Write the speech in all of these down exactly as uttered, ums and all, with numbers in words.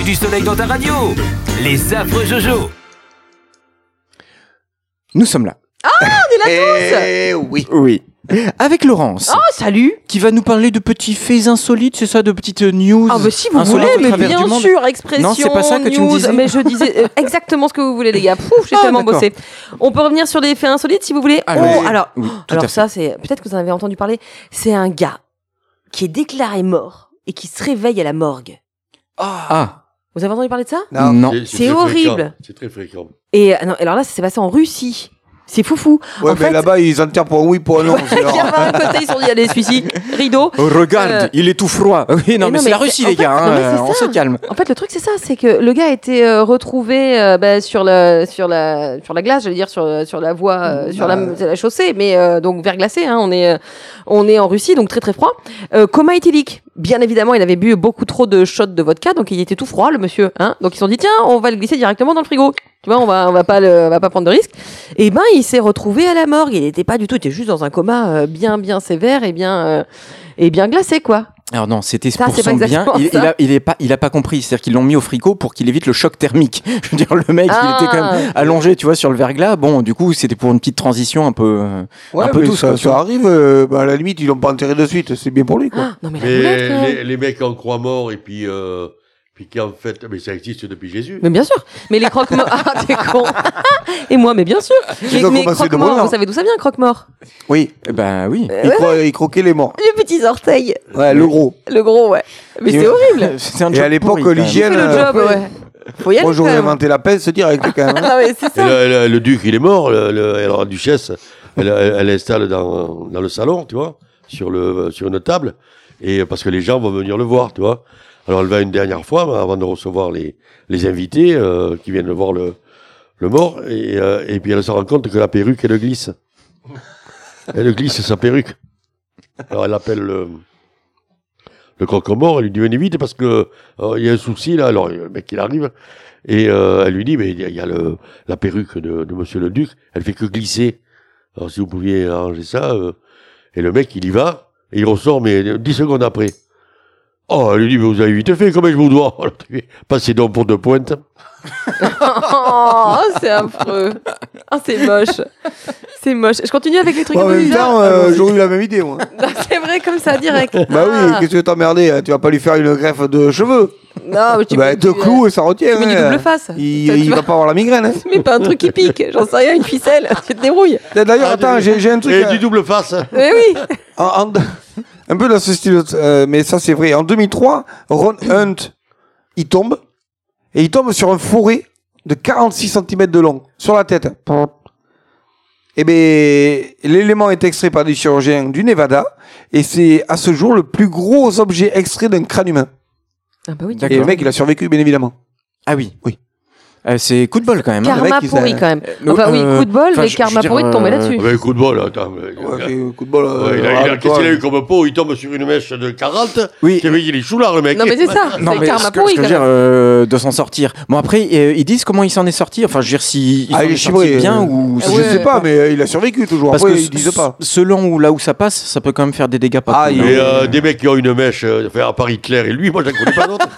Mets du soleil dans ta radio. Les affreux Jojo. Nous sommes là. Ah, on est là tous. Eh oui. Oui. Avec Laurence. Oh, salut. Qui va nous parler de petits faits insolites, c'est ça, de petites news. Ah, bah si vous insolites voulez, au mais travers bien du monde. sûr, expression, Non, c'est pas ça que tu me news, disais. mais je disais euh, exactement ce que vous voulez, les gars. Pouf, j'ai Ah, tellement d'accord. bossé. On peut revenir sur les faits insolites, si vous voulez. Allez. Oh, alors, Oui, tout alors à fait. ça, c'est peut-être que vous en avez entendu parler. C'est un gars qui est déclaré mort et qui se réveille à la morgue. Ah. Vous avez entendu parler de ça? Non. C'est très horrible. fréquent. C'est très fréquent. Et euh, non, alors là, ça s'est passé en Russie. C'est foufou. Ouais, en mais fait, là-bas, ils enterrent pour un oui, pour un non. il y avait un côté, ils se sont dit, allez, celui-ci, rideau. Oh, regarde, Euh, il est tout froid. Oui, non, mais mais, non, c'est la mais Russie, en les fait, gars. non, mais hein, c'est on ça. se calme. En fait, le truc, c'est ça, c'est que le gars a été euh, retrouvé euh, bah, sur, la, sur, la, sur la glace, j'allais dire, sur, sur la voie, euh, sur la, c'est la chaussée, mais euh, donc verglacé, hein, on, est, euh, on est en Russie, donc très très froid. Euh, coma éthylique. Bien évidemment, il avait bu beaucoup trop de shots de vodka, donc il était tout froid, le monsieur. Hein, donc ils se sont dit, tiens, on va le glisser directement dans le frigo. Tu vois, on va, on va pas le, on va pas prendre de risque. Et ben, il s'est retrouvé à la morgue. Il n'était pas du tout, il était juste dans un coma euh, bien, bien sévère et bien, euh, et bien glacé, quoi. Alors non, c'était Ça, pour c'est pas son bien. exactement Il, ça. il a, il est pas, il a pas compris. C'est-à-dire qu'ils l'ont mis au frigo pour qu'il évite le choc thermique. Je veux dire, le mec, Ah. il était quand même allongé, tu vois, sur le verglas. Bon, du coup, c'était pour une petite transition un peu, euh, Ouais, un peu mais douce. ça, quoi, tu ça vois. arrive, euh, bah, à la limite, ils l'ont pas enterré de suite, c'est bien pour lui, quoi. Ah, non, mais la Mais boulette, quand même. les, les mecs en croient mort et puis, euh, puis qui en fait, mais ça existe depuis Jésus. Mais bien sûr. Mais les croque-morts. Ah, t'es con. Et moi, mais bien sûr. Ils Mais, ont mais commencé de croque-morts, bonheur. vous savez d'où ça vient, croque-mort? Oui, Eh ben oui. Euh, ils, ouais, cro- ils croquaient les morts. Les petits orteils. Ouais, le gros. Le gros, ouais. Mais Et- c'est horrible. C'était un Et job à l'époque, pourri, quand même. l'hygiène. C'est le euh, job, ouais. Faut y aller. Moi, j'aurais quand même. inventé la pince direct, quand même. hein. Ah, mais c'est Et ça. le, le- le duc, il est mort. Le, le- alors, la duchesse, elle, elle, elle installe dans, dans le salon, tu vois, sur, le, sur une table, et parce que les gens vont venir le voir, tu vois. Alors, elle va une dernière fois, avant de recevoir les, les invités euh, qui viennent voir le, le mort, et, euh, et puis elle se rend compte que la perruque, elle glisse. Elle glisse sa perruque. Alors, elle appelle le, le croque-mort, elle lui dit, venez vite, parce que euh, il y a un souci, là. Alors, le mec, il arrive, et euh, elle lui dit, mais il y a, il y a le, la perruque de, de monsieur le duc, elle fait que glisser. Alors, si vous pouviez arranger ça, euh, et le mec, il y va, et il ressort, mais dix secondes après. Oh, elle lui dit, mais vous avez vite fait, comme je vous dois. Alors, passez donc pour deux pointes. Oh, c'est affreux. Ah, c'est moche. C'est moche. Je continue avec les trucs Bon, un en peu même bizarres. temps, euh, j'aurais eu la même idée, moi. Non, c'est vrai, comme ça, direct. Bah oui, Ah. qu'est-ce que tu veux t'emmerder, hein, tu vas pas lui faire une greffe de cheveux. Non, mais tu Bah, mets deux du- clous et ça retient. Tu mets du hein. double face. Il, Ça, tu il vois. va pas avoir la migraine. Hein. Mais pas un truc qui pique. J'en sais rien, une ficelle. Tu te débrouilles. D'ailleurs, Ah, attends, du- j'ai j'ai un truc. Et euh, du double face. Mais oui. en- en- un peu dans ce style, euh, mais ça c'est vrai. En deux mille trois, Ron Hunt, il tombe, et il tombe sur un forêt de quarante-six centimètres de long, sur la tête. Et bien, l'élément est extrait par des chirurgiens du Nevada, et c'est à ce jour le plus gros objet extrait d'un crâne humain. Ah bah oui. D'accord. Et le mec, il a survécu, bien évidemment. Ah oui. Oui. Euh, c'est coup de bol quand même. hein. le Karma mec, il pourri s'est- quand même. Euh, Enfin oui, euh, coup de bol, enfin, mais je- karma je veux pourri de dire, tomber euh, là-dessus. Avec coup de bol, attends. mais- Ouais, c'est coup de bol. euh, Ouais, il a, il a, arrête-toi. qu'est-ce qu'il a eu comme peau? Il tombe sur une mèche de quarante. Oui. C'est vrai qu'il est choulard, le mec. Non mais c'est ça, Non, c'est mais karma ce que, pourri ce que quand je veux dire, même. euh, de s'en sortir. Bon, après, euh, ils disent comment il s'en est sorti. Enfin, je veux dire, si il Ah, s'en il est est sorti chibré, bien euh, ou. Ah Je ouais. sais pas, mais euh, il a survécu toujours. Parce Après, que ils disent pas. s- selon où, là où ça passe, ça peut quand même faire des dégâts pas Ah, cool, il hein. Mais euh, des mecs qui ont une mèche, euh, enfin, à part Hitler et lui, moi, j'en connais pas d'autres.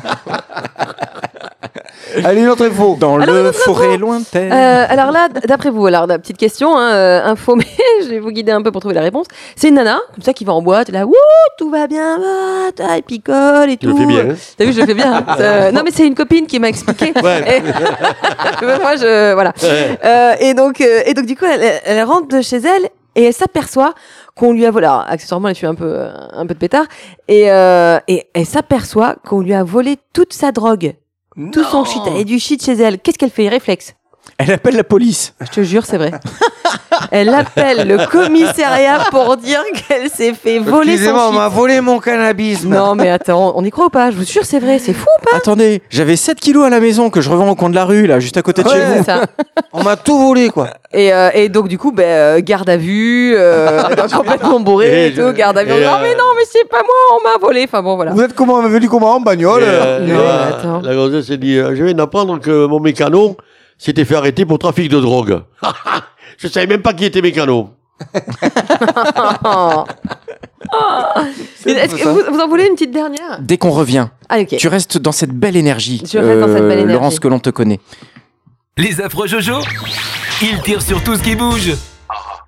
Allez, une autre info. Dans Alors, le notre forêt lointaine. Euh, alors là, d- d'après vous, alors la petite question, hein, euh, info, mais je vais vous guider un peu pour trouver la réponse. C'est une nana, comme ça, qui va en boîte, là, wouh, tout va bien, ah, elle picole et Tu tout. le fais bien. Hein. T'as vu, je le fais bien. hein. Euh, non, mais c'est une copine qui m'a expliqué. Ouais. Et- Moi, je, voilà. Ouais. Euh, et donc, euh, et donc, du coup, elle, elle rentre de chez elle et elle s'aperçoit qu'on lui a volé. Alors, accessoirement, elle fait un peu, euh, un peu de pétard. Et, euh, et elle s'aperçoit qu'on lui a volé toute sa drogue. Tout son shit. Elle a du shit chez elle. Qu'est-ce qu'elle fait? Réflexe. Elle appelle la police. Je te jure, c'est vrai. Elle appelle le commissariat pour dire qu'elle s'est fait voler Excusez-moi, son on m'a shit. volé mon cannabis. Non, mais attends, on y croit ou pas? Je vous jure, c'est vrai. C'est fou ou pas? Attendez, j'avais sept kilos à la maison que je revends au coin de la rue, là, juste à côté de chez Ouais. vous. C'est ça. On m'a tout volé, quoi. Et, euh, et donc, du coup, ben, euh, garde à vue, euh, complètement bourré et, Et tout, je- garde à vue. et, Non, euh, mais non, mais c'est pas moi, on m'a volé. Enfin bon, voilà. Vous êtes comment, venu comment en bagnole Et, euh, mais la- attends. la grossesse s'est dit, euh, je viens d'apprendre que mon mécano s'était fait arrêter pour trafic de drogue. Je savais même pas qui était mécano. C'est Est-ce que ça. vous, vous en voulez une petite dernière? Dès qu'on revient, Ah, ok. tu restes dans cette belle énergie. Je reste dans cette belle énergie. Laurence, que l'on te connaît. Les affreux Jojo, ils tirent sur tout ce qui bouge.